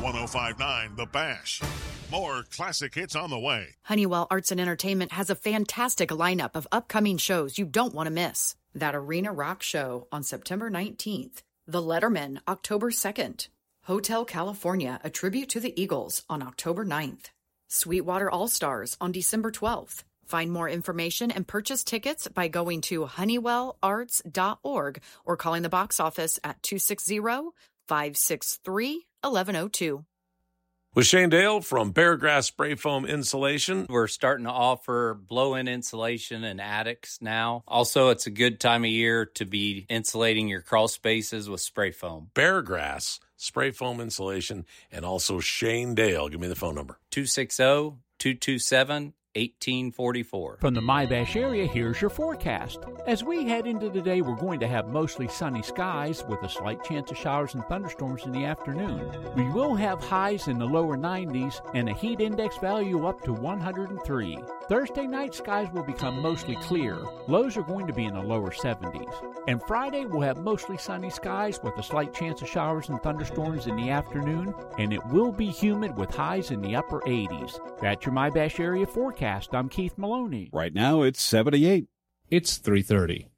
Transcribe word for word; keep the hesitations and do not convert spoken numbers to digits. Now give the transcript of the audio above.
one oh five point nine The Bash. More classic hits on the way. Honeywell Arts and Entertainment has a fantastic lineup of upcoming shows you don't want to miss. That Arena Rock Show on September nineteenth. The Letterman, October second. Hotel California, a tribute to the Eagles on October ninth. Sweetwater All-Stars on December twelfth. Find more information and purchase tickets by going to honeywell arts dot org or calling the box office at two six zero, five six three, one one zero two. With Shane Dale from Beargrass Spray Foam Insulation. We're starting to offer blow-in insulation in attics now. Also, it's a good time of year to be insulating your crawl spaces with spray foam. Beargrass Spray Foam Insulation, and also Shane Dale. Give me the phone number. two six zero, two two seven, eighteen forty-four. From the MyBash area, here's your forecast. As we head into the day, we're going to have mostly sunny skies with a slight chance of showers and thunderstorms in the afternoon. We will have highs in the lower nineties and a heat index value up to one hundred three. Thursday night, skies will become mostly clear. Lows are going to be in the lower seventies. And Friday, we'll have mostly sunny skies with a slight chance of showers and thunderstorms in the afternoon, and it will be humid with highs in the upper eighties. That's your MyBash area forecast. I'm Keith Maloney. Right now, it's seventy-eight. It's three thirty.